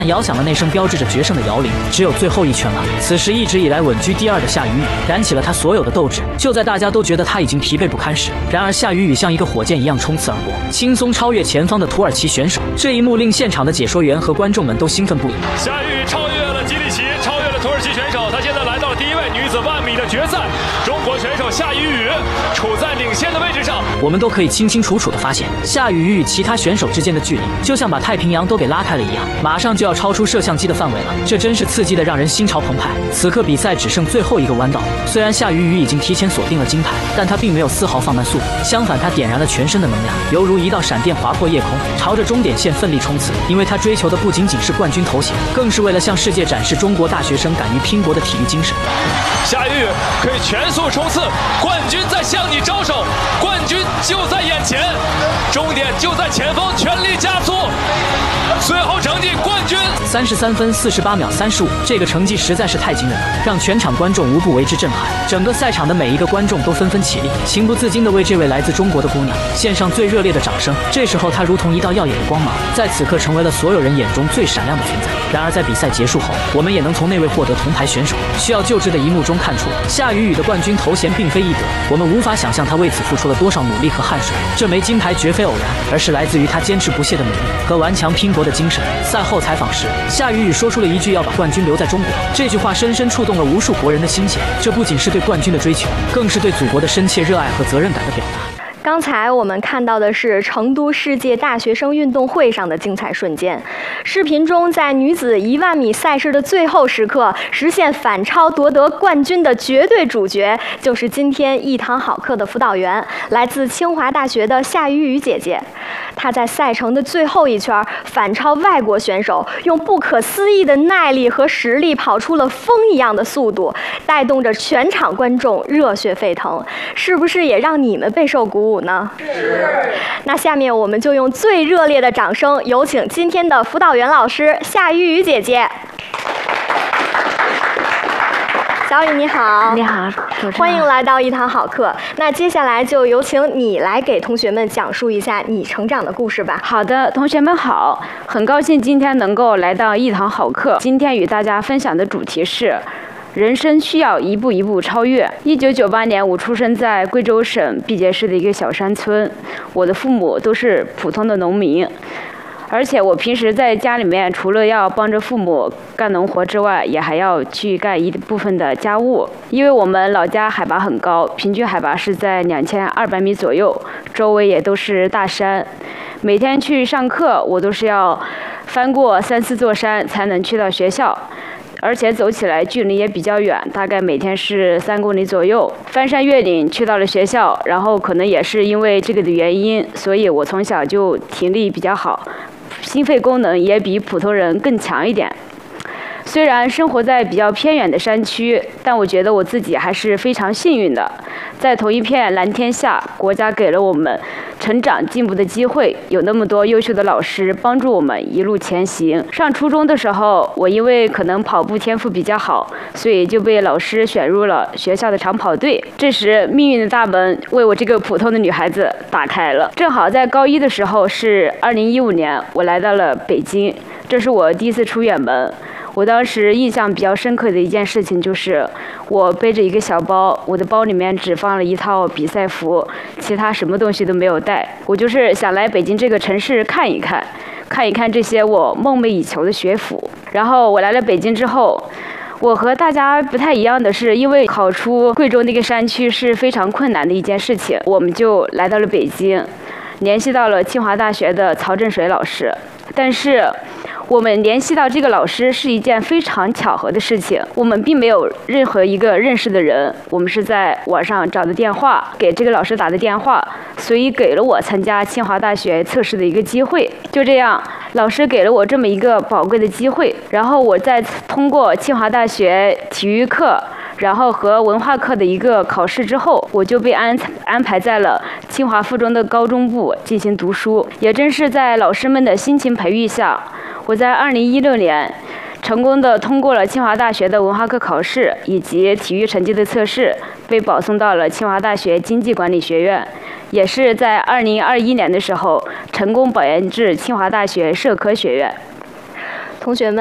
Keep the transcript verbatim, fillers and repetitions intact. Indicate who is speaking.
Speaker 1: 摇响了那声标志着决胜的摇铃，只有最后一圈了。此时一直以来稳居第二的夏雨雨燃起了他所有的斗志。就在大家都觉得他已经疲惫不堪时，然而夏雨雨像一个火箭一样冲刺而过，轻松超越前方的土耳其选手。这一幕令现场的解说员和观众们都兴奋不已。
Speaker 2: 夏雨雨超越了吉利奇，超越了土耳其选手，他现在来到了第一位女子万米的决赛。中国选手夏雨雨处在领先的位置上，
Speaker 1: 我们都可以清清楚楚地发现，夏雨雨与其他选手之间的距离，就像把太平洋都给拉开了一样，马上就要超出摄像机的范围了。这真是刺激的让人心潮澎湃。此刻比赛只剩最后一个弯道，虽然夏雨雨已经提前锁定了金牌，但她并没有丝毫放慢速度，相反，她点燃了全身的能量，犹如一道闪电划破夜空，朝着终点线奋力冲刺。因为她追求的不仅仅是冠军头衔，更是为了向世界展示中国大学生敢于拼搏的体育精神。
Speaker 2: 夏雨雨可以全速冲刺，冠军在向你招手，冠军就在眼前，终点就在前方，全力加速。最后成绩冠军
Speaker 1: 三十三分四十八秒三十五，这个成绩实在是太惊人了，让全场观众无不为之震撼。整个赛场的每一个观众都纷纷起立，情不自禁地为这位来自中国的姑娘献上最热烈的掌声。这时候她如同一道耀眼的光芒，在此刻成为了所有人眼中最闪亮的存在。然而在比赛结束后，我们也能从那位获得铜牌选手需要救治的一幕中看出，夏雨雨的冠军头衔并非易得。我们无法想象她为此付出了多少努力和汗水。这枚金牌绝非偶然，而是来自于她坚持不懈的努力和顽强拼搏的精神。赛后采访时，夏雨雨说出了一句要把冠军留在中国，这句话深深触动了无数国人的心弦。这不仅是对冠军的追求，更是对祖国的深切热爱和责任感的表达。
Speaker 3: 刚才我们看到的是成都世界大学生运动会上的精彩瞬间。视频中，在女子一万米赛事的最后时刻，实现反超夺得冠军的绝对主角，就是今天一堂好课的辅导员，来自清华大学的夏雨雨姐姐。她在赛程的最后一圈反超外国选手，用不可思议的耐力和实力跑出了风一样的速度，带动着全场观众热血沸腾。是不是也让你们备受鼓舞呢？是。那下面我们就用最热烈的掌声，有请今天的辅导员老师夏雨雨姐姐。小雨你好。
Speaker 4: 你好，
Speaker 3: 欢迎来到一堂好课。那接下来就有请你来给同学们讲述一下你成长的故事吧。
Speaker 4: 好的，同学们好，很高兴今天能够来到一堂好课。今天与大家分享的主题是人生需要一步一步超越。一九九八年，我出生在贵州省毕节市的一个小山村，我的父母都是普通的农民。而且我平时在家里面，除了要帮着父母干农活之外，也还要去干一部分的家务。因为我们老家海拔很高，平均海拔是在两千二百米左右，周围也都是大山。每天去上课，我都是要翻过三四座山才能去到学校。而且走起来距离也比较远，大概每天是三公里左右。翻山越岭去到了学校，然后可能也是因为这个的原因，所以我从小就体力比较好，心肺功能也比普通人更强一点。虽然生活在比较偏远的山区，但我觉得我自己还是非常幸运的。在同一片蓝天下，国家给了我们成长进步的机会，有那么多优秀的老师帮助我们一路前行。上初中的时候，我因为可能跑步天赋比较好，所以就被老师选入了学校的长跑队。这时命运的大门为我这个普通的女孩子打开了。正好在高一的时候，是二零一五年，我来到了北京，这是我第一次出远门。我当时印象比较深刻的一件事情就是，我背着一个小包，我的包里面只放了一套比赛服，其他什么东西都没有带。我就是想来北京这个城市看一看，看一看这些我梦寐以求的学府。然后我来了北京之后，我和大家不太一样的是，因为考出贵州那个山区是非常困难的一件事情，我们就来到了北京，联系到了清华大学的曹振水老师。但是我们联系到这个老师是一件非常巧合的事情，我们并没有任何一个认识的人，我们是在网上找的电话，给这个老师打的电话，所以给了我参加清华大学测试的一个机会。就这样，老师给了我这么一个宝贵的机会，然后我再通过清华大学体育课，然后和文化课的一个考试之后，我就被安安排在了清华附中的高中部进行读书。也正是在老师们的辛勤培育下，我在二零一六年成功的通过了清华大学的文化课考试以及体育成绩的测试，被保送到了清华大学经济管理学院。也是在二零二一年的时候，成功保研至清华大学社科学院。
Speaker 3: 同学们。